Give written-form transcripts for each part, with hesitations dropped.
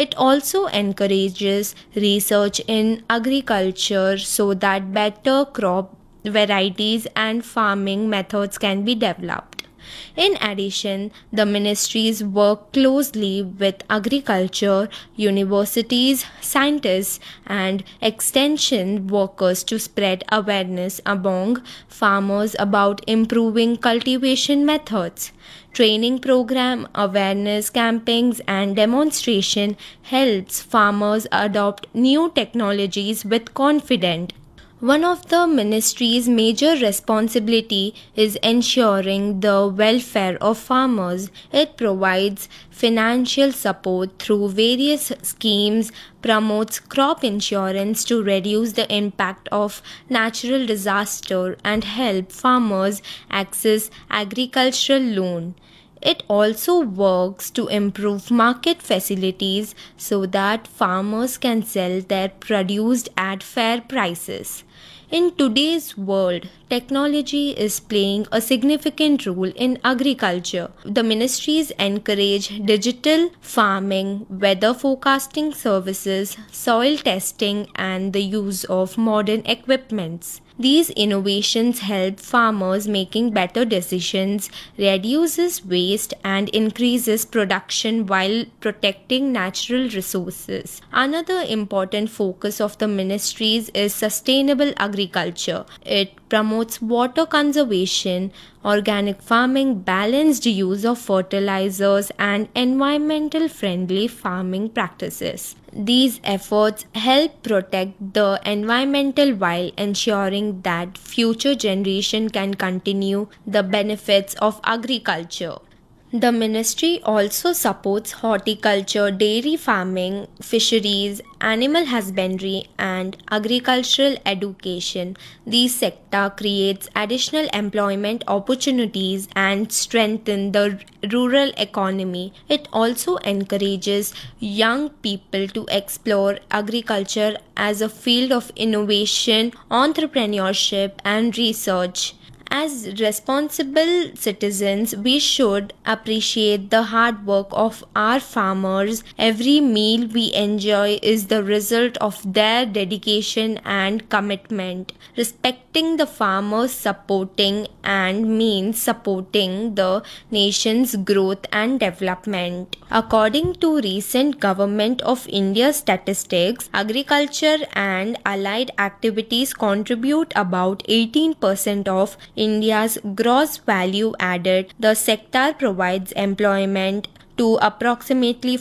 It also encourages research in agriculture so that better crop varieties and farming methods can be developed. In addition, the ministries work closely with agriculture, universities, scientists, and extension workers to spread awareness among farmers about improving cultivation methods. Training program, awareness campaigns, and demonstration helps farmers adopt new technologies with confidence. One of the ministry's major responsibility is ensuring the welfare of farmers. It provides financial support through various schemes, promotes crop insurance to reduce the impact of natural disaster and help farmers access agricultural loan. It also works to improve market facilities so that farmers can sell their produce at fair prices. In today's world, technology is playing a significant role in agriculture. The ministries encourage digital farming, weather forecasting services, soil testing, and the use of modern equipments. These innovations help farmers making better decisions, reduces waste and increases production while protecting natural resources. Another important focus of the ministries is sustainable agriculture. It promotes water conservation, organic farming, balanced use of fertilizers, and environmental friendly farming practices. These efforts help protect the environmental while ensuring that future generation can continue the benefits of agriculture. The ministry also supports horticulture, dairy farming, fisheries, animal husbandry, and agricultural education. These sector creates additional employment opportunities and strengthen the rural economy. It also encourages young people to explore agriculture as a field of innovation, entrepreneurship, and research. As responsible citizens, we should appreciate the hard work of our farmers. Every meal we enjoy is the result of their dedication and commitment. Respecting the farmers supporting and means supporting the nation's growth and development. According to recent Government of India statistics, agriculture and allied activities contribute about 18% of India's gross value added. The sector provides employment to approximately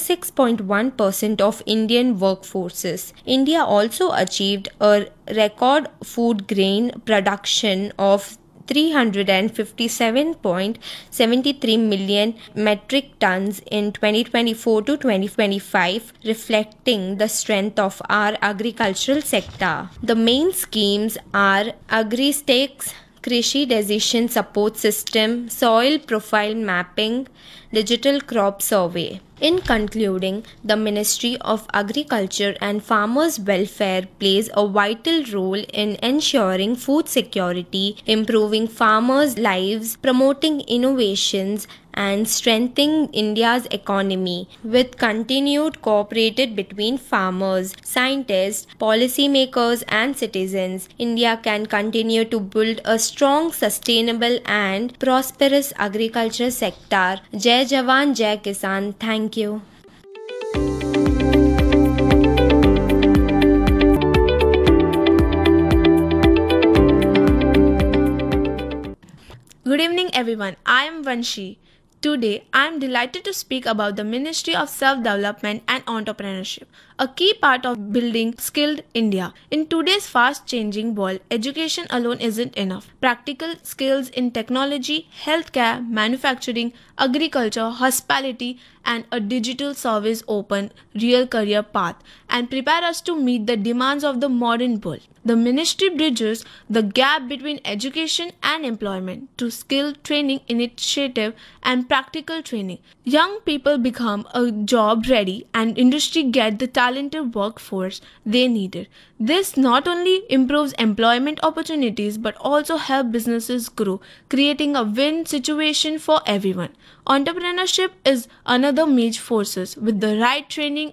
46.1% of Indian workforces. India also achieved a record food grain production of 357.73 million metric tons in 2024 to 2025, reflecting the strength of our agricultural sector. The main schemes are AgriStakes, Krishi Decision Support System, Soil Profile Mapping, Digital Crop Survey. In concluding, the Ministry of Agriculture and Farmers' Welfare plays a vital role in ensuring food security, improving farmers' lives, promoting innovations, and strengthening India's economy. With continued cooperation between farmers, scientists, policymakers, and citizens, India can continue to build a strong, sustainable, and prosperous agriculture sector. Jai Jawan, Jai Kisan. Thank you. Good evening, everyone. I am Vanshi. Today, I am delighted to speak about the Ministry of Self-Development and Entrepreneurship, a key part of building skilled India. In today's fast-changing world, education alone isn't enough. Practical skills in technology, healthcare, manufacturing, agriculture, hospitality, and a digital service open real career path and prepare us to meet the demands of the modern world. The ministry bridges the gap between education and employment through skill training initiative and practical training. Young people become a job ready and industry get the talented workforce they needed. This not only improves employment opportunities but also help businesses grow, creating a win situation for everyone. Entrepreneurship is another major force. With the right training